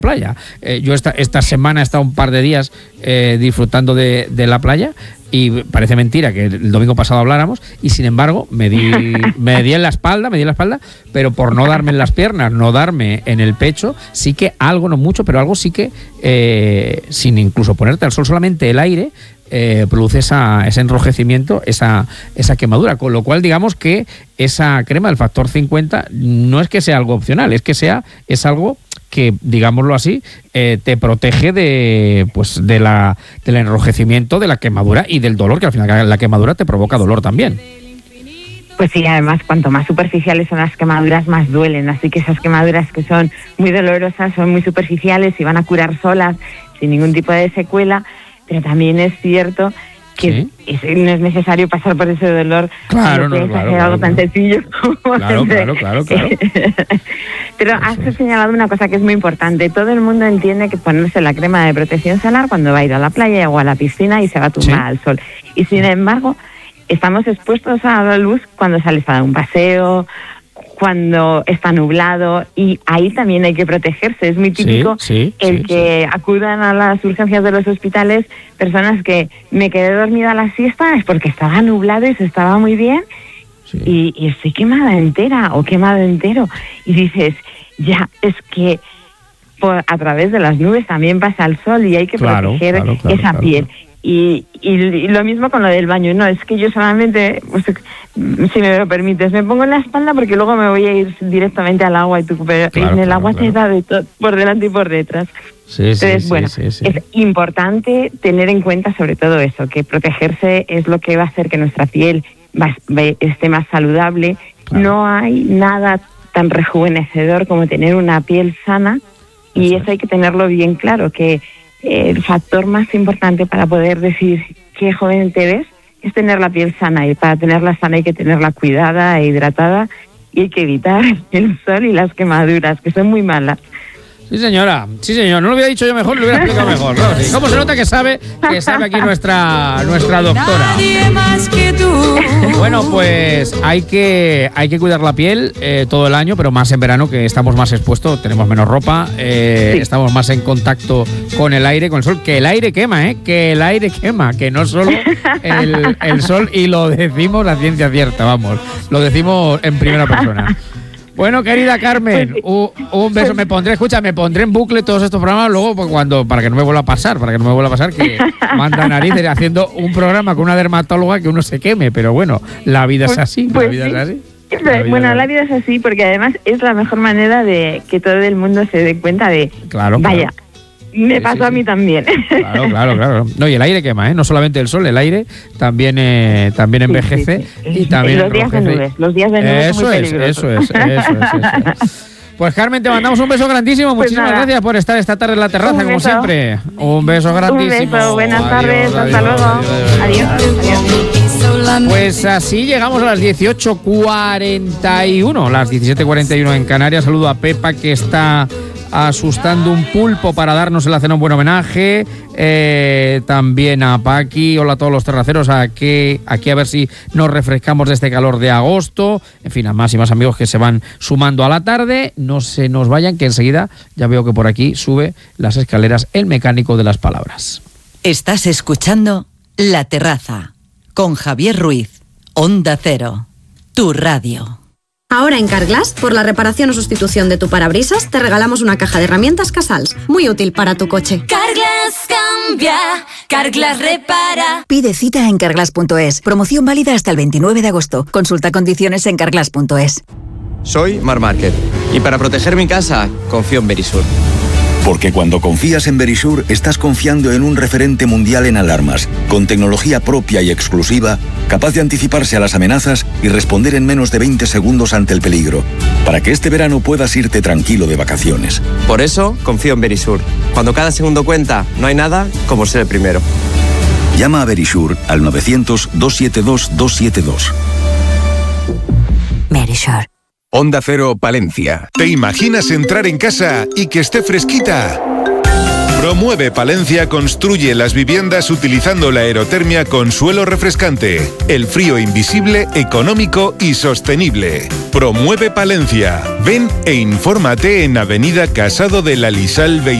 playa. Yo esta semana he estado un par de días disfrutando de la playa y parece mentira que el domingo pasado habláramos y sin embargo me di en la espalda, pero por no darme en las piernas, no darme en el pecho, sí que algo, no mucho, pero algo sí que sin incluso ponerte al sol, solamente el aire produce ese enrojecimiento, esa quemadura, con lo cual digamos que esa crema del factor 50 no es que sea algo opcional, es algo que, digámoslo así, te protege del enrojecimiento, de la quemadura y del dolor, que al final la quemadura te provoca dolor también. Pues sí, además, cuanto más superficiales son las quemaduras, más duelen. Así que esas quemaduras que son muy dolorosas, son muy superficiales y van a curar solas, sin ningún tipo de secuela. Pero también es cierto que no es necesario pasar por ese dolor. Claro, algo tan sencillo como claro. Pero has señalado una cosa que es muy importante. Todo el mundo entiende que ponerse la crema de protección solar cuando va a ir a la playa o a la piscina y se va a tumbar al sol. Y sin embargo, estamos expuestos a la luz cuando sales a dar un paseo, cuando está nublado, y ahí también hay que protegerse. Es muy típico que acudan a las urgencias de los hospitales personas que me quedé dormida a la siesta es porque estaba nublado y se estaba muy bien y estoy quemada entera o quemado entero. Y dices, ya, es que a través de las nubes también pasa el sol y hay que proteger esa piel. Y lo mismo con lo del baño. No, es que yo solamente, pues, si me lo permites, me pongo en la espalda porque luego me voy a ir directamente al agua en el agua se da de todo, por delante y por detrás. Es importante tener en cuenta sobre todo eso, que protegerse es lo que va a hacer que nuestra piel esté más saludable. No hay nada tan rejuvenecedor como tener una piel sana, y eso hay que tenerlo bien claro, que el factor más importante para poder decir qué joven te ves es tener la piel sana, y para tenerla sana hay que tenerla cuidada e hidratada, y hay que evitar el sol y las quemaduras, que son muy malas. Sí, señora, no lo hubiera dicho yo mejor, lo hubiera explicado mejor, ¿no? Sí. ¿Cómo se nota que sabe aquí nuestra doctora? Nadie más que tú. Bueno, pues hay que cuidar la piel todo el año, pero más en verano, que estamos más expuestos, tenemos menos ropa, estamos más en contacto con el aire, con el sol, que el aire quema, que no solo el sol, y lo decimos a ciencia cierta, vamos, lo decimos en primera persona. Bueno, querida Carmen, un beso. Me pondré en bucle todos estos programas luego para que no me vuelva a pasar, que manda narices haciendo un programa con una dermatóloga que uno se queme, pero bueno, la vida es así, la vida es así porque además es la mejor manera de que todo el mundo se dé cuenta de, vaya, me pasó a mí también. Claro. No, y el aire quema, no solamente el sol, el aire también envejece y también los días de nubes, son muy peligrosos. Eso es. Pues Carmen, te mandamos un beso grandísimo. Muchísimas gracias por estar esta tarde en la terraza, como siempre. Un beso grandísimo. Un beso, buenas tardes, hasta luego. Adiós. Pues así llegamos a las 18:41, las 17:41 en Canarias. Saludo a Pepa, que está asustando un pulpo para darnos en la cena un buen homenaje, también a Paqui. Hola a todos los terraceros, aquí a ver si nos refrescamos de este calor de agosto. En fin, a más y más amigos que se van sumando a la tarde. No se nos vayan, que enseguida ya veo que por aquí sube las escaleras el mecánico de las palabras. Estás escuchando La Terraza con Javier Ruiz, Onda Cero, tu radio. Ahora en Carglass, por la reparación o sustitución de tu parabrisas, te regalamos una caja de herramientas Casals, muy útil para tu coche. Carglass cambia, Carglass repara. Pide cita en carglass.es. Promoción válida hasta el 29 de agosto. Consulta condiciones en carglass.es. Soy Marc Márquez y para proteger mi casa confío en Verisur. Porque cuando confías en Verisur, estás confiando en un referente mundial en alarmas, con tecnología propia y exclusiva, capaz de anticiparse a las amenazas y responder en menos de 20 segundos ante el peligro, para que este verano puedas irte tranquilo de vacaciones. Por eso confío en Verisur. Cuando cada segundo cuenta, no hay nada como ser el primero. Llama a Verisur al 900-272-272. Verisur. Onda Cero, Palencia. ¿Te imaginas entrar en casa y que esté fresquita? Promueve Palencia construye las viviendas utilizando la aerotermia con suelo refrescante. El frío invisible, económico y sostenible. Promueve Palencia. Ven e infórmate en Avenida Casado de la Lisal